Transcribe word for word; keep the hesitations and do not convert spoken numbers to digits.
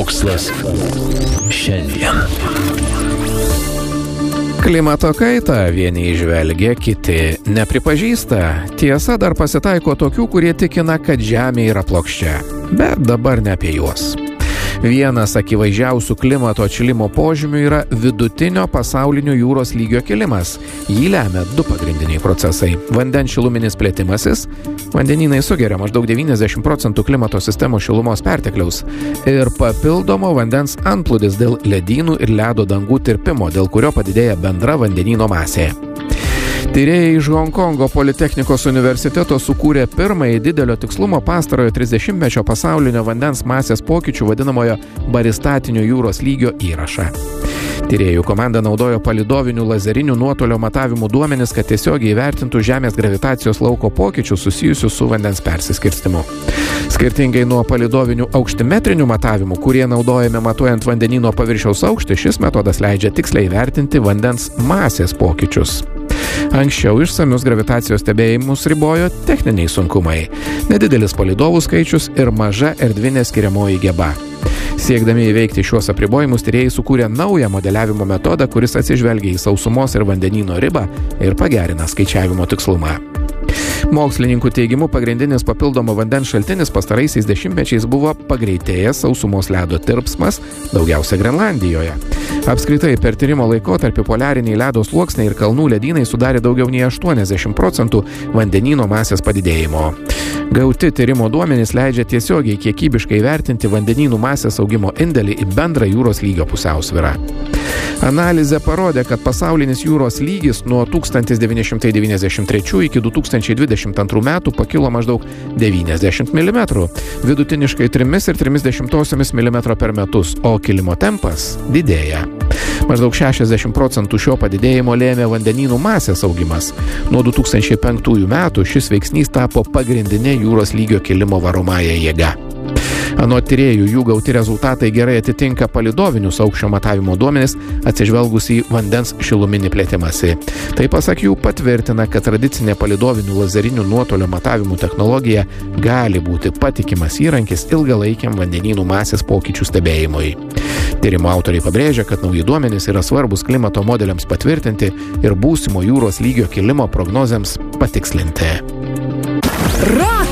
Mokslas šiandien. Klimato kaitą vieni įžvelgia, kiti nepripažįsta. Tiesa, dar pasitaiko tokių, kurie tikina, kad Žemė yra plokščia. Bet dabar ne apie juos. Vienas akivaizdžiausių klimato atšilimo požymių yra vidutinio pasaulinio jūros lygio kilimas. Jį lemia du pagrindiniai procesai. Vandens šiluminis plėtimasis. Vandenynai sugeria maždaug devyniasdešimt procentų klimato sistemos šilumos pertekliaus. Ir papildomo vandens antplūdis dėl ledynų ir ledo dangų tirpimo, dėl kurio padidėja bendra vandenyno masė. Tyrėjai iš Honkongo Politechnikos universiteto sukūrė pirmąjį didelio tikslumo pastarojo trisdešimtmečio pasaulinio vandens masės pokyčių vadinamojo baristatinio jūros lygio įrašą. Tyrėjų komanda naudojo palydovinių lazerinių nuotolio matavimų duomenis, kad tiesiogiai įvertintų Žemės gravitacijos lauko pokyčius susijusius su vandens persiskirstimu. Skirtingai nuo palydovinių aukštimetrinių matavimų, kurie naudojami matuojant vandenyno paviršiaus aukštį, šis metodas leidžia tiksliai įvertinti vandens masės pokyčius. Anksčiau išsamius gravitacijos stebėjimus ribojo techniniai sunkumai, nedidelis palydovų skaičius ir maža erdvinė skiriamoji geba. Siekdami įveikti šiuos apribojimus, tyrėjai sukūrė naują modeliavimo metodą, kuris atsižvelgia į sausumos ir vandenyno ribą ir pagerina skaičiavimo tikslumą. Mokslininkų teigimu, pagrindinis papildomo vandens šaltinis pastaraisiais dešimtmečiais buvo pagreitėjęs sausumos ledo tirpsmas, daugiausia Grenlandijoje. Apskritai, per tyrimo laikotarpį poliariniai ledo sluoksniai ir kalnų ledynai sudarė daugiau nei aštuoniasdešimt procentų vandenyno masės padidėjimo. Gauti tyrimo duomenys leidžia tiesiogiai kiekybiškai vertinti vandenynų masės augimo indėlį į bendrą jūros lygio pusiausvyrą. Analizė parodė, kad pasaulinis jūros lygis nuo tūkstantis devyni šimtai devyniasdešimt trečių iki du tūkstančiai dvidešimt antrų metų pakilo maždaug devyniasdešimt milimetrų, vidutiniškai trimis ir trimis dešimtosiomis milimetro per metus, o kilimo tempas didėja. Maždaug šešiasdešimt procentų šio padidėjimo lėmė vandenynų masės augimas. Nuo du tūkstančiai penktųjų metų šis veiksnys tapo pagrindinė jūros lygio kilimo varomąja jėga. Anot tyrėjų, jų gauti rezultatai gerai atitinka palydovinius aukščio matavimo duomenis, atsižvelgus į vandens šiluminį plėtimąsi. Tai pasak jų patvirtina, kad tradicinė palydovinių lazerinių nuotolio matavimų technologija gali būti patikimas įrankis ilgalaikiam vandenynų masės pokyčių stebėjimui. Tyrimo autoriai pabrėžia, kad nauji duomenys yra svarbus klimato modeliams patvirtinti ir būsimo jūros lygio kilimo prognozėms patikslinti. Rock!